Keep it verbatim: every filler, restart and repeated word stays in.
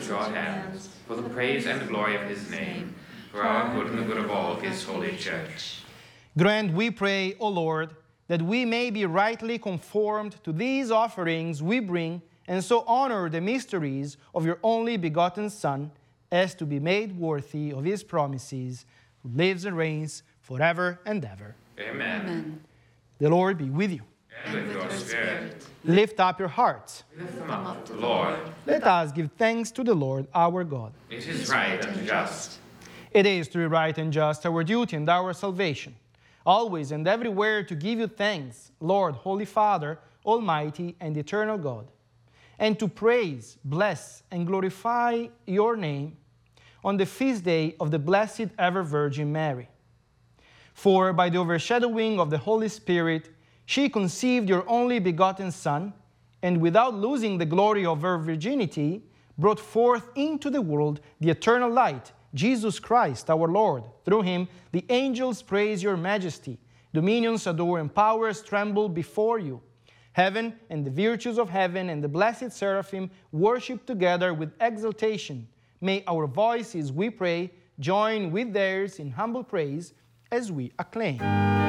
your hands, for the praise and the glory of his name, for our good and the good of all his holy church. Grant, we pray, O Lord, that we may be rightly conformed to these offerings we bring, and so honor the mysteries of your only begotten Son, as to be made worthy of his promises, who lives and reigns forever and ever. Amen. Amen. The Lord be with you. And with your spirit. Lift up your hearts. Lift them up to the Lord. Let us give thanks to the Lord our God. It is right and just. It is truly right and just, our duty and our salvation, always and everywhere to give you thanks, Lord, Holy Father, Almighty and eternal God, and to praise, bless, and glorify your name on the feast day of the Blessed Ever Virgin Mary. For by the overshadowing of the Holy Spirit, she conceived your only begotten Son, and without losing the glory of her virginity, brought forth into the world the eternal light, Jesus Christ our Lord. Through him the angels praise your majesty, dominions adore, and powers tremble before you. Heaven and the virtues of heaven and the blessed seraphim worship together with exultation. May our voices, we pray, join with theirs in humble praise as we acclaim.